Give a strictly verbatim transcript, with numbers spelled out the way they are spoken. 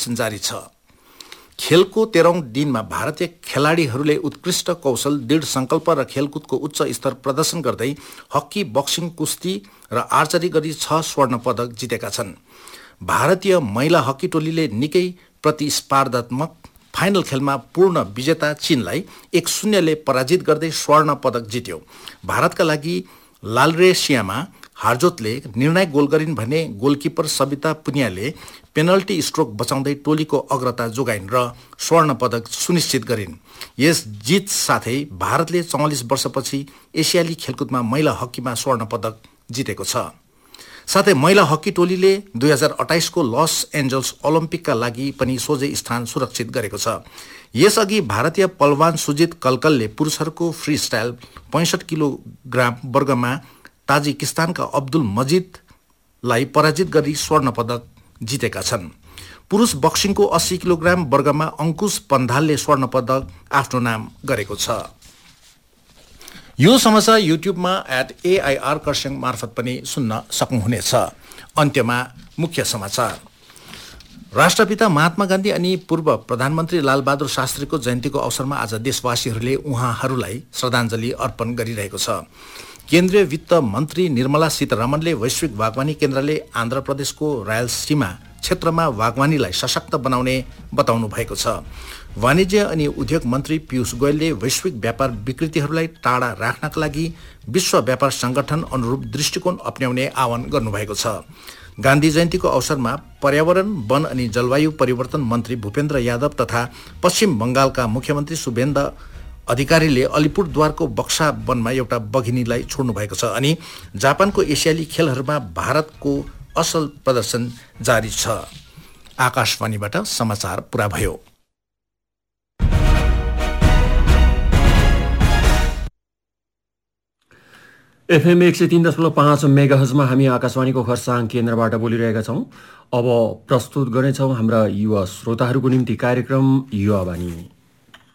प्रदर्शन जारी छ। खेलको तेह्रौं दिनमा भारतीय खेलाडीहरूले उत्कृष्ट कौशल, दृढ संकल्प र खेलकुदको उच्च स्तर प्रदर्शन गर्दै हकी, बक्सिङ, कुस्ती र आर्चरी गरी छ स्वर्ण पदक जितेका छन्। भारतीय महिला हकी टोलीले निकै प्रतिस्पर्धात्मक फाइनल खेलमा पूर्ण विजेता चीनलाई एक शून्यले पराजित गर्दै स्वर्ण पदक जित्यो। भारतका लागि लालरेसियामा हार्जोतले निर्णायक गोल गरिन् भने गोलकिपर सविता पुनियाले पेनल्टी स्ट्रोक बचाउँदै टोलीको अग्रता जोगाइन् र स्वर्ण पदक सुनिश्चित गरिन्। यस जित साथै भारतले चौवालिस वर्षपछि एसियाली खेलकुदमा महिला हकीमा स्वर्ण पदक जितेको छ। साथै महिला हकी टोलीले दुई हजार अठाइसको लस एन्जल्स ओलम्पिकका लागि पनि सोझै स्थान सुरक्षित गरेको छ। यसअघि भारतीय पलवान सुजित कलकलले पुरुषहरूको फ्री स्टाइल पैंसठ किलोग्राम वर्गमा ताजिकिस्तानका अब्दुल मजिदलाई पराजित गरी स्वर्ण पदक जितेका छन्। पुरुष बक्सिङको अस्सी किलोग्राम वर्गमा अंकुश पन्धालले स्वर्ण पदक आफ्नो नाम गरेको छ। यो समाचार युट्युबमा एट एआईआर कर्स्याङ मार्फत पनि सुन्न सक्नुहुनेछ। अन्त्यमा मुख्य समाचार। राष्ट्रपिता महात्मा गान्धी अनि पूर्व प्रधानमन्त्री लालबहादुर शास्त्रीको जयन्तीको अवसरमा आज देशवासीहरूले उहाँहरूलाई श्रद्धाञ्जली अर्पण गरिरहेको छ। केन्द्रीय वित्त मन्त्री निर्मला सीतारमणले वैश्विक बागवानी केन्द्रले आन्ध्र प्रदेशको रायलसीमा क्षेत्रमा बागवानीलाई सशक्त बनाउने बताउनु भएको छ। वाणिज्य अनि उद्योग मन्त्री पीयूष गोयलले वैश्विक व्यापार विकृतिहरूलाई टाढा राख्नका लागि विश्व व्यापार संगठन अनुरूप दृष्टिकोण अपनाउने आह्वान गर्नुभएको छ। गान्धी जयन्तीको अवसरमा पर्यावरण, वन अनि जलवायु परिवर्तन मन्त्री भूपेन्द्र यादव तथा पश्चिम बंगालका मुख्यमन्त्री शुभेन्दु अधिकारीले अलिपुरद्वारको बक्सा वनमा एउटा बघिनीलाई छोड्नु भएको छ अनि जापानको एसियाली खेलहरूमा भारतको असल प्रदर्शन जारी छ। आकाशवाणीबाट समाचार पूरा भयो। एफएम एक सय तीन दशमलव पाँच मेगाहर्जमा हामी आकाशवाणीको खरसाङ केन्द्रबाट बोलिरहेका छौँ। अब प्रस्तुत गर्नेछौँ हाम्रा युवा श्रोताहरूको निम्ति कार्यक्रम युवा वाणी।